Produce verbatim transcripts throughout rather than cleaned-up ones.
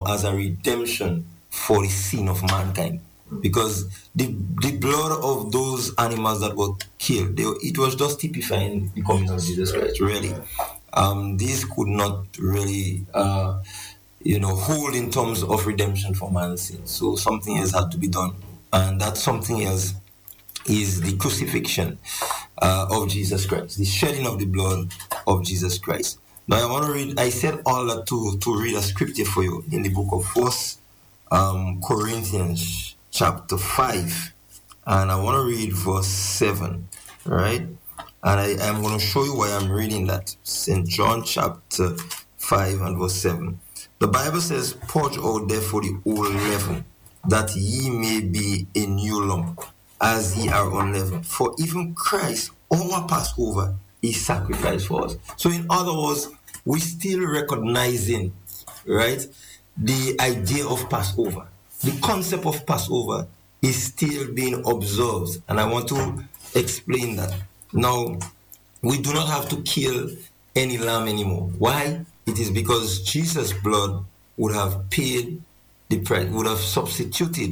as a redemption for the sin of mankind. Because the the blood of those animals that were killed, they, it was just typifying the coming of Jesus Christ, really. Um, this could not really, uh, you know, hold in terms of redemption for man's sin. So something else had to be done. And that something else is the crucifixion uh, of Jesus Christ, the shedding of the blood of Jesus Christ. Now I want to read, I said all that to, to read a scripture for you in the book of First um, Corinthians chapter five. And I want to read verse seven, right? And I am going to show you why I'm reading that. Saint John chapter five and verse seven. The Bible says, purge out therefore the old leaven, that ye may be a new lump, as ye are unleavened. For even Christ, our Passover, is sacrificed for us. So in other words, we still recognizing, right, the idea of Passover. The concept of Passover is still being observed. And I want to explain that. Now, we do not have to kill any lamb anymore. Why? It is because Jesus' blood would have paid the price, would have substituted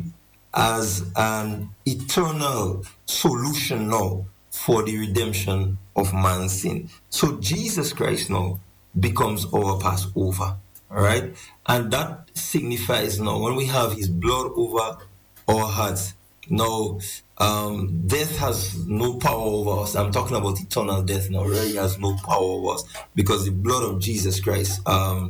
as an eternal solution now for the redemption of man's sin. So Jesus Christ now becomes our Passover, all right? And that signifies now when we have his blood over our hearts, now um, death has no power over us. I'm talking about eternal death now. Really has no power over us because the blood of Jesus Christ, um,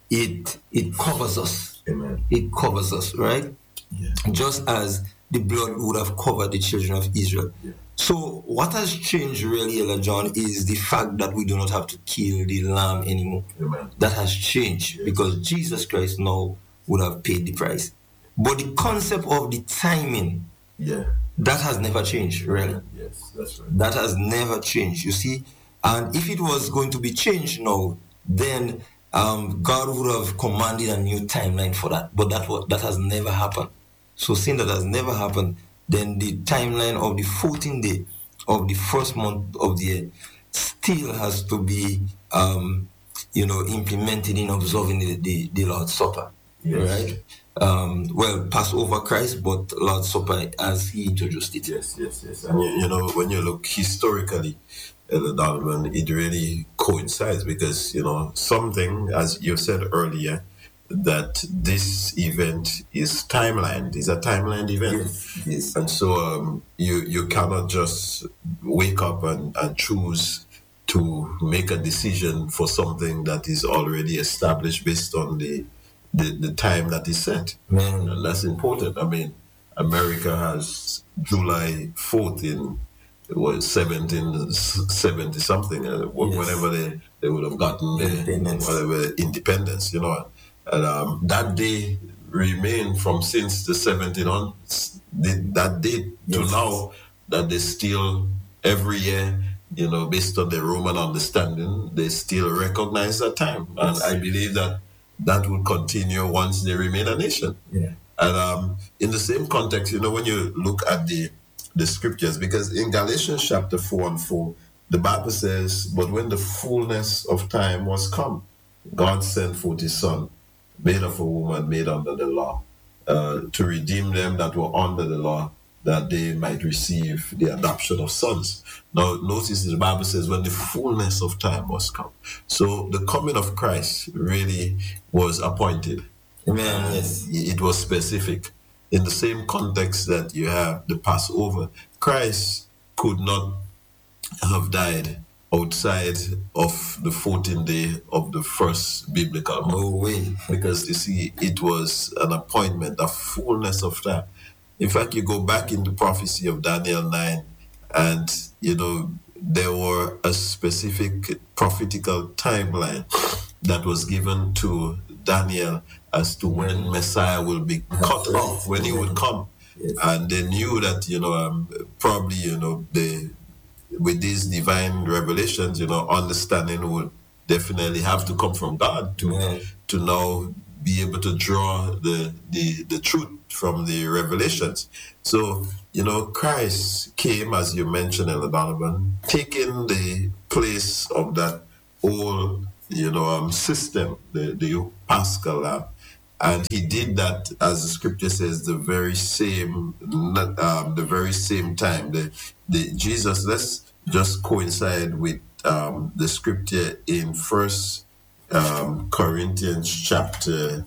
it it covers us. Amen. It covers us, right? Yeah. Just as the blood would have covered the children of Israel. Yeah. So what has changed really, Elder John, is the fact that we do not have to kill the lamb anymore. Amen. That has changed Yes. because Jesus Christ now would have paid the price. But the concept of the timing, Yeah. that has never changed, really. Yes, that's right. That has never changed, you see. And if it was going to be changed now, then um, God would have commanded a new timeline for that. But that was, that has never happened. So since that has never happened, then the timeline of the fourteenth day of the first month of the year still has to be, um, you know, implemented in observing the, the, the Lord's Supper, Yes. right? Um, well, Passover Christ, but Lord's Supper as he introduced it. Yes, yes, yes. And you, you know, when you look historically at the Donovan, it really coincides because, you know, something, as you said earlier, that this event is timelined, is a timelined event. Yes, yes. And so um, you, you cannot just wake up and, and choose to make a decision for something that is already established based on the the, the time that is set. Man. And that's important. I mean, America has July fourth in what, seventeen seventy something, uh, wh- Yes. whenever they, they would have gotten the Independence. whatever independence, you know. And um, that day remained from since the seventeenth on, s- the, that date to Yes. now, that they still, every year, you know, based on the Roman understanding, they still recognize that time. And Yes. I believe that that will continue once they remain a nation. Yeah. And um, in the same context, you know, when you look at the the scriptures, because in Galatians chapter four and four, the Bible says, but when the fullness of time was come, God sent forth his son, made of a woman, made under the law, uh, to redeem them that were under the law, that they might receive the adoption of sons. Now, notice the Bible says when the fullness of time was come. So the coming of Christ really was appointed. Amen. Yes. It was specific. In the same context that you have the Passover, Christ could not have died outside of the fourteenth day of the first biblical month. No way. Because you see, it was an appointment, a fullness of time. In fact, you go back in the prophecy of Daniel nine, and you know, there were a specific prophetical timeline that was given to Daniel as to when Messiah will be cut right. off, when he would come. Yes. And they knew that, you know, um, probably, you know, they, with these divine revelations, you know, understanding would definitely have to come from God to Yeah. to now be able to draw the, the, the truth from the revelations. So, you know, Christ came, as you mentioned, Elder Donovan, taking the place of that old, you know, um, system, the, the Paschal lamb, And he did that, as the scripture says, the very same, um, the very same time. The, the Jesus. Let's just coincide with um, the scripture in First um, Corinthians chapter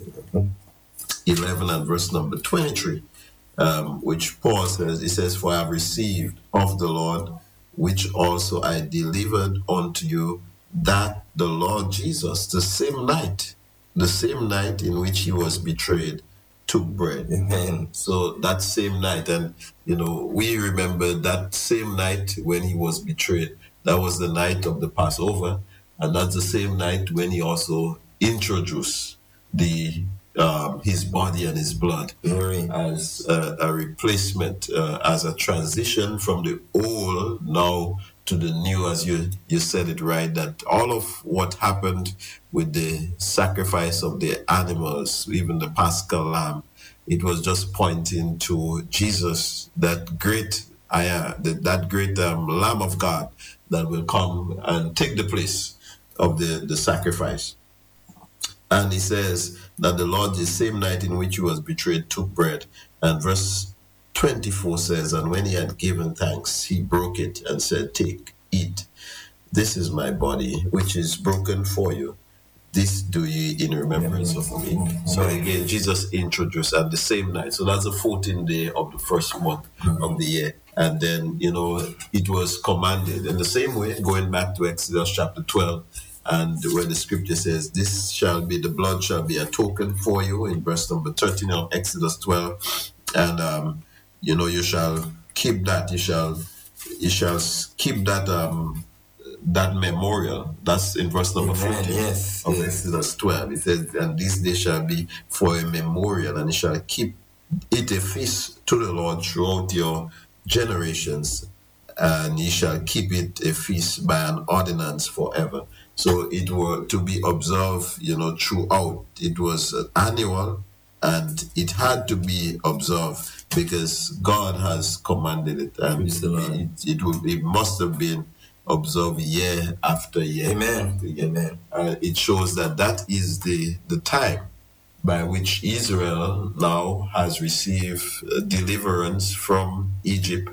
eleven and verse number twenty-three, um, which Paul says. He says, "For I have received of the Lord, which also I delivered unto you, that the Lord Jesus, the same night." The same night in which he was betrayed, took bread. Amen. So that same night, and you know, we remember that same night when he was betrayed. That was the night of the Passover, and that's the same night when he also introduced the um, his body and his blood Glory. as a, a replacement, uh, as a transition from the old now to the new, as you, you said it right, that all of what happened with the sacrifice of the animals, even the Paschal lamb, it was just pointing to Jesus, that great I am, that, that great um, Lamb of God that will come and take the place of the, the sacrifice. And he says that the Lord, the same night in which he was betrayed, took bread. And verse twenty-four says, "And when he had given thanks, he broke it and said, 'Take, eat. This is my body, which is broken for you. This do ye in remembrance of me.'" So again, Jesus introduced at the same night. So that's the fourteenth day of the first month of the year. And then, you know, it was commanded in the same way, going back to Exodus chapter twelve, and where the scripture says, "This shall be, the blood shall be a token for you," in verse number thirteen of Exodus twelve. And, um, you know, you shall keep that, you shall, you shall keep that, um, that memorial. That's in verse number Amen. fourteen Yes, of yes. Exodus twelve. It says, "And this day shall be for a memorial, and you shall keep it a feast to the Lord throughout your generations, and ye shall keep it a feast by an ordinance forever." So it were to be observed, you know, throughout. It was annual, and it had to be observed because God has commanded it, and it, it, would, it must have been observed year after year. Amen. After year. Amen. Uh, it shows that that is the, the time by which Israel now has received uh, deliverance from Egypt.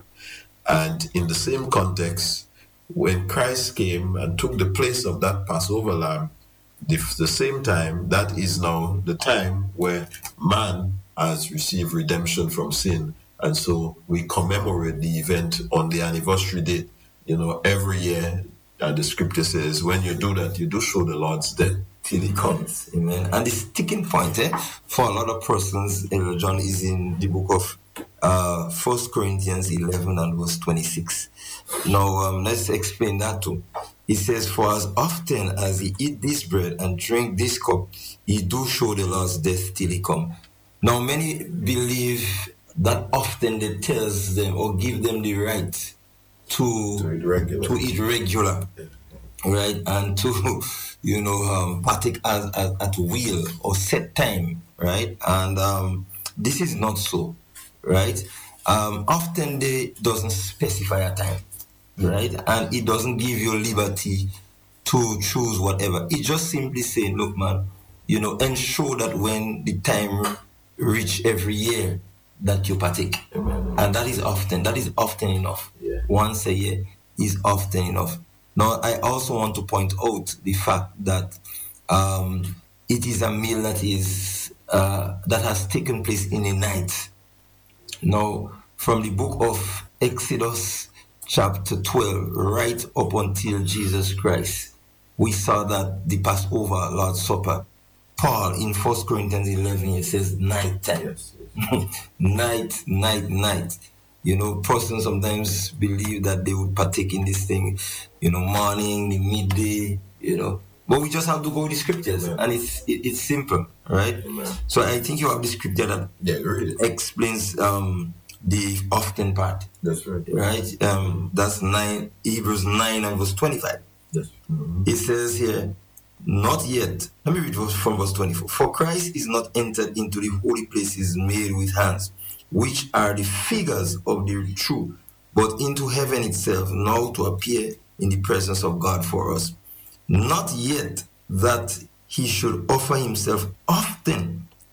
And in the same context, when Christ came and took the place of that Passover lamb, the, the same time, that is now the time where man has received redemption from sin. And so we commemorate the event on the anniversary date. You know, every year, uh, the scripture says, when you do that, you do show the Lord's death till he comes. Amen. And the sticking point eh, for a lot of persons, Elder John, is in the book of uh, First Corinthians eleven and verse twenty-six. Now, um, let's explain that too. It says, "For as often as ye eat this bread and drink this cup, ye do show the Lord's death till he come." Now, many believe that often they tells them or give them the right to, to eat regular. To eat regular. Right, and to, you know, um, partake as, as at will or set time, right? And um, this is not so, right? Um, often they doesn't specify a time, right? And it doesn't give you liberty to choose whatever. It just simply saying, look, man, you know, ensure that when the time reach every year that you partake, and that is often, that is often enough. Yeah. Once a year is often enough. Now, I also want to point out the fact that um, it is a meal that is uh, that has taken place in a night. Now, from the book of Exodus chapter twelve, right up until Jesus Christ, we saw that the Passover, Lord's Supper, Paul in First Corinthians eleven, it says night time. Yes. night, night, night. You know, persons sometimes believe that they would partake in this thing, you know, morning, the midday, you know. But we just have to go with the scriptures, Amen. And it's it, it's simple, right? Amen. So I think you have the scripture that yeah, really. explains um, the often part. That's right. Right? Um, that's nine Hebrews nine and verse twenty-five. Yes. Mm-hmm. It says here, "Not yet." Let me read from verse twenty-four. "For Christ is not entered into the holy places made with hands, which are the figures of the true, but into heaven itself, now to appear in the presence of God for us. Not yet that he should offer himself often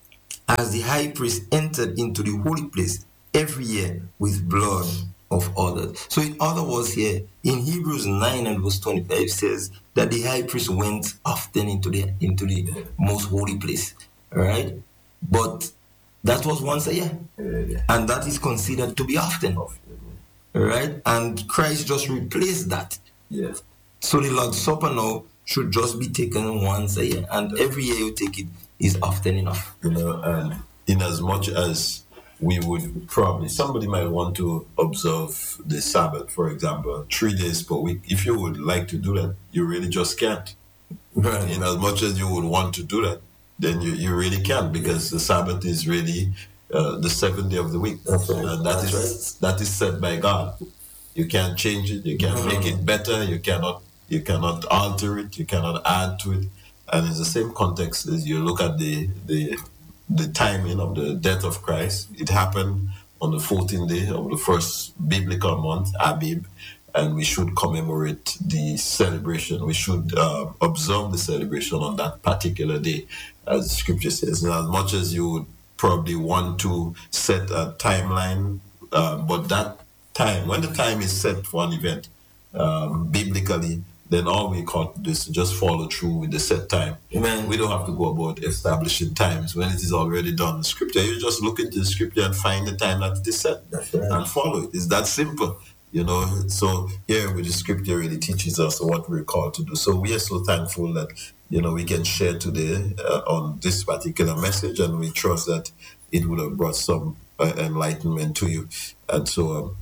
as the high priest entered into the holy place every year with blood of others. So in other words here, in Hebrews nine and verse twenty-five says that the high priest went often into the into the most holy place. All right? But that was once a year. And that is considered to be often. All right? And Christ just replaced that. Yes. So the Lord's Supper now should just be taken once a year. And every year you take it is often enough. You know, and in as much as we would probably, somebody might want to observe the Sabbath, for example, three days per week. If you would like to do that, you really just can't. Right. In as much as you would want to do that, then you, you really can't, because the Sabbath is really uh, the seventh day of the week. That's right. And that That's is that is set by God. You can't change it, you can't make it better, you cannot you cannot alter it, you cannot add to it. And in the same context as you look at the the the timing of the death of Christ, it happened on the fourteenth day of the first biblical month, Abib, and we should commemorate the celebration. We should uh, observe the celebration on that particular day, as Scripture says. And as much as you would probably want to set a timeline, uh, but that time, when the time is set for an event, um, biblically, then all we call this just follow through with the set time. Amen. We don't have to go about establishing times when it is already done in Scripture. You just look into the Scripture and find the time that it is set. That's right. And follow it. It's that simple, you know. So here with the Scripture really teaches us what we're called to do. So we are so thankful that, you know, we can share today uh, on this particular message, and we trust that it would have brought some uh, enlightenment to you. And so um,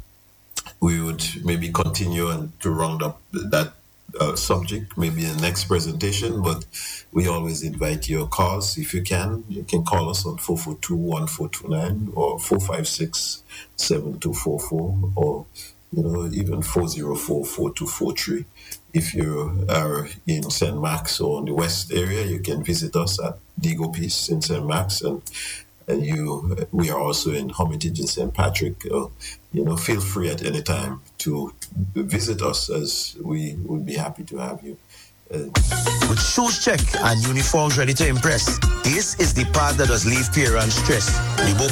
we would maybe continue and to round up that Uh, subject, maybe in the next presentation, but we always invite your calls. If you can, you can call us on four four two, one four two nine or four five six, seven two four four, or, you know, even four zero four, four two four three. If you are in Saint Mark's or in the West area, you can visit us at Digo Peace in Saint Mark's, and and you, we are also in Hermitage in Saint Patrick. Uh, you know, feel free at any time to visit us, as we would be happy to have you. Uh, With shoes check and uniforms ready to impress, this is the part that does leave fear and stress. The book